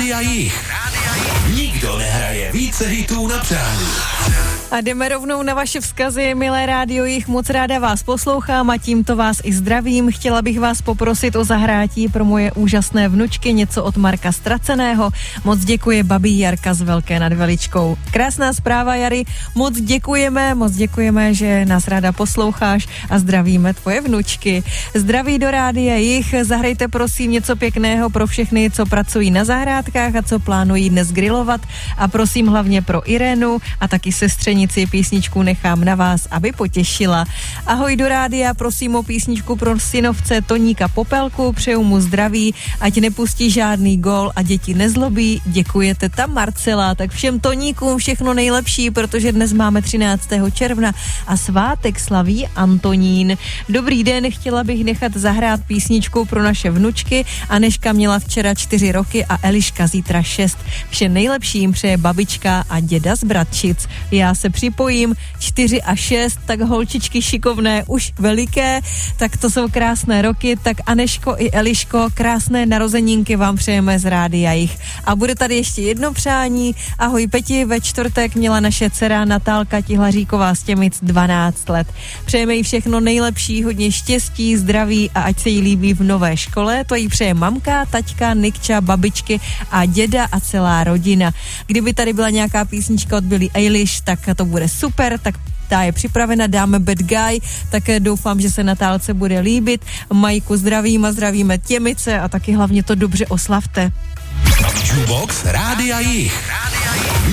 Rádia Jich. Nikdo nehraje více hitů na přání. A jdeme rovnou na vaše vzkazy, milé Rádio Jich, moc ráda vás poslouchám a tímto vás i zdravím. Chtěla bych vás poprosit o zahrátí pro moje úžasné vnučky, něco od Marka Ztraceného. Moc děkuje babi Jarka z Velké nad Veličkou. Krásná zpráva, Jary, moc děkujeme, že nás ráda posloucháš a zdravíme tvoje vnučky. Zdraví do Rádia Jich, zahrajte prosím něco pěkného pro všechny, co pracují na zahrádkách a co plánují dnes grilovat a prosím hlavně pro Irénu a taky sestřenici písničku nechám na vás, aby potěšila. Ahoj do rádia, prosím o písničku pro synovce Toníka Popelku, přeju mu zdraví, ať nepustí žádný gól a děti nezlobí, děkujete tam Marcela, tak všem Toníkům všechno nejlepší, protože dnes máme 13. června a svátek slaví Antonín. Dobrý den, chtěla bych nechat zahrát písničku pro naše vnučky. Aneška měla včera 4 roky a Eliška zítra 6. Vše nejlepší jim přeje babička a děda z Bratčic. Já se připojím, 4 a 6, tak holčičky šikovné, už veliké, tak to jsou krásné roky, tak Aneško i Eliško, krásné narozenínky vám přejeme z Rádia Jich. A bude tady ještě jedno přání, ahoj Peti, ve čtvrtek měla naše dcera Natálka Tihlaříková z Těmic 12 let. Přejeme jí všechno nejlepší, hodně štěstí, zdraví a ať se jí líbí v nové škole, to jí přeje mamka, taťka, Nikča, babičky a děda a celá rodina. Kdyby tady byla nějaká písnička od Billie Eilish, tak to bude super, tak ta je připravena, dáme Bad Guy, také doufám, že se Natálce bude líbit. Majku zdravím a zdravíme Těmice a taky hlavně to dobře oslavte. Jukebox Rádia Jich.